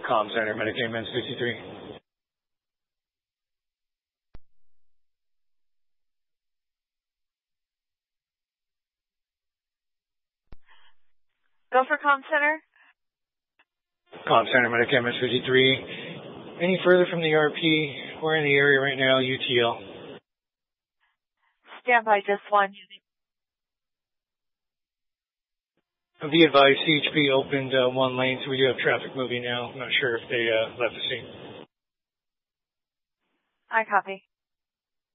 Comm Center, Medicaid Men's 53. Go for Comm Center. Comm Center, Medicaid Men's 53. Any further from the RP? We're in the area right now, UTL. Stand by, just one. Be advised, CHP opened one lane, so we do have traffic moving now. I'm not sure if they left the scene. I copy.